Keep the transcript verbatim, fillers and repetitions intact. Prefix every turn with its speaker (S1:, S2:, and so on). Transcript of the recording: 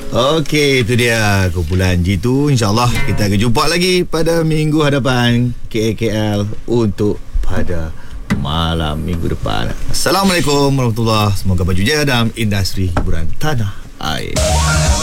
S1: Okey, itu dia kumpulan G two. InsyaAllah kita akan jumpa lagi pada minggu hadapan K A K L untuk pada malam minggu depan. Assalamualaikum warahmatullahi wabarakatuh. Semoga baju jaya dalam industri hiburan tanah air.